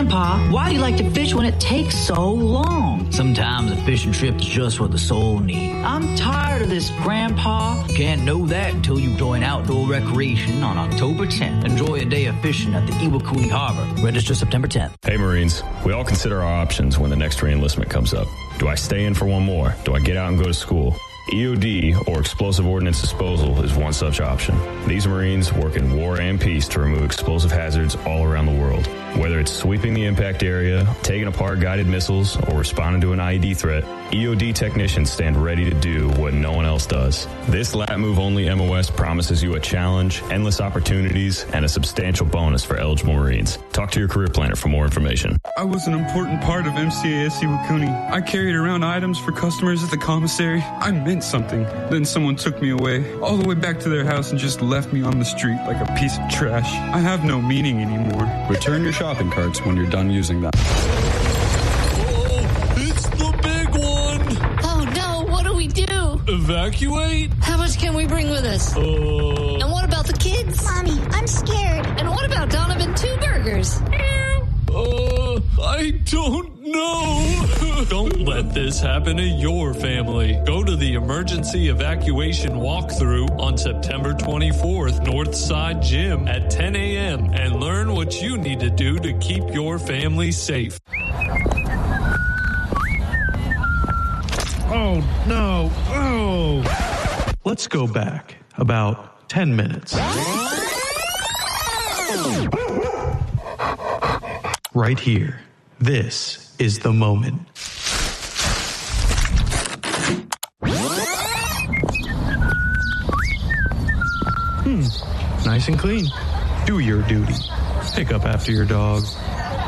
Grandpa, why do you like to fish when it takes so long? Sometimes a fishing trip is just what the soul needs. I'm tired of this, Grandpa. Can't know that until you join Outdoor Recreation on October 10th. Enjoy a day of fishing at the Iwakuni Harbor. Register September 10th. Hey, Marines. We all consider our options when the next reenlistment comes up. Do I stay in for one more? Do I get out and go to school? EOD, or Explosive Ordnance Disposal, is one such option. These Marines work in war and peace to remove explosive hazards all around the world. Whether it's sweeping the impact area, taking apart guided missiles, or responding to an IED threat, EOD technicians stand ready to do what no one else does. This Lat Move Only MOS promises you a challenge, endless opportunities, and a substantial bonus for eligible Marines. Talk to your career planner for more information. I was an important part of MCAS Iwakuni. I carried around items for customers at the commissary. I meant something. Then someone took me away, all the way back to their house, and just left me on the street like a piece of trash. I have no meaning anymore. Return your shopping carts when you're done using them. Oh, it's the big one! Oh no, what do we do? Evacuate? How much can we bring with us? And what about the kids? Mommy, I'm scared. And what about Donovan Two Burgers? I don't know. Don't let this happen to your family. Go to the Emergency Evacuation Walkthrough on September 24th, Northside Gym at 10 a.m. and learn what you need to do to keep your family safe. Oh, no. Oh. Let's go back about 10 minutes. Right here. This is the moment. Nice and clean. Do your duty. Pick up after your dog.